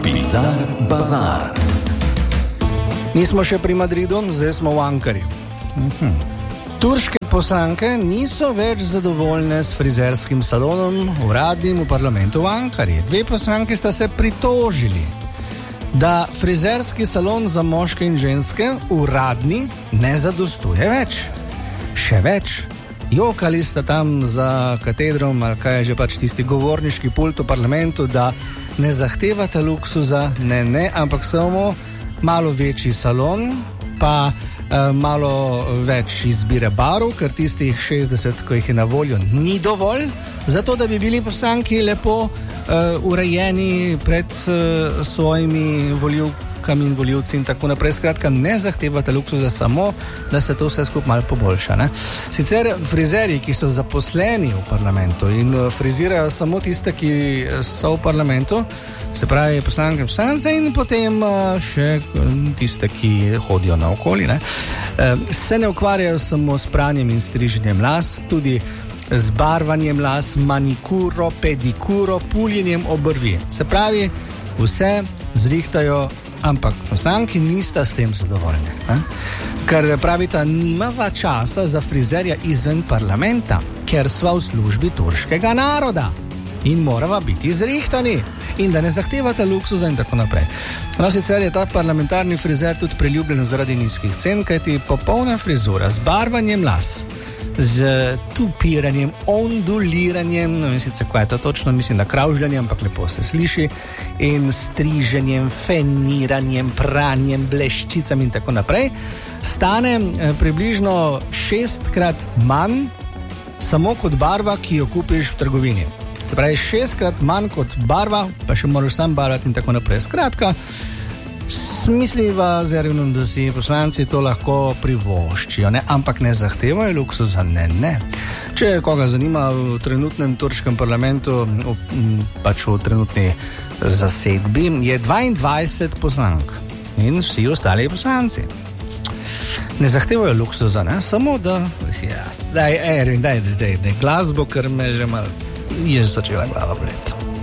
Bizar Bazar. Nismo še pri Madridu, zdaj smo v Ankari. Turške poslanke niso več zadovoljne s frizerskim salonom uradnim v parlamentu v Ankari. Dve poslanki sta se pritožili, da frizerski salon za moške in ženske uradni ne zadostuje več. Še več, jokali sta tam za katedrom, ali kaj je že pač tisti govorniški pult v parlamentu, da ne zahtevata luksuza, ne, ampak samo malo večji salon, pa malo več izbire barv, ker tistih 60, ko jih je na voljo, ni dovolj, zato da bi bili poslanki lepo urejeni pred svojimi volivkami in volivci in tako naprej. Skratka, ne zahtevate luksuza, samo da se to vse skupaj malo poboljša. Ne? Sicer frizerji, ki so zaposleni v parlamentu in frizirajo samo tiste, ki so v parlamentu, se pravi poslanke in poslance in potem še tiste, ki hodijo naokoli, se ne ukvarjajo samo s pranjem in striženjem las, tudi z barvanjem las, manikuro, pedikuro, puljenjem obrvi. Se pravi, vse zrihtajo, ampak poslanki nista s tem zadovoljni. Ker pravita, nimava časa za frizerja izven parlamenta, ker sva v službi turškega naroda in morava biti zrihtani in da ne zahtevate luksuza in tako naprej. No, sicer je ta parlamentarni frizer tudi priljubljen zaradi nizkih cen, kajti popolna frizura z barvanjem las, z tupiranjem, onduliranjem, ne vem sicer, kaj je to točno, mislim, da kravžljanje, ampak lepo se sliši, in striženjem, feniranjem, pranjem, bleščicami in tako naprej, stane približno 6-krat manj samo kot barva, ki jo kupiš v trgovini. Se pravi, 6-krat manj kot barva, pa še moraš sam barvati in tako naprej. Skratka, misliva z Ervinom, da si poslanci to lahko privoščijo, ampak ne zahtevajo luksuza, ne. Če koga zanima, v trenutnem turškem parlamentu, pač v trenutni zasedbi, je 22 poslank in vsi ostali poslanci. Ne zahtevajo luksuza, samo da... Daj, Ervin, daj, glasbo, ker me že malo je začela glava boleti.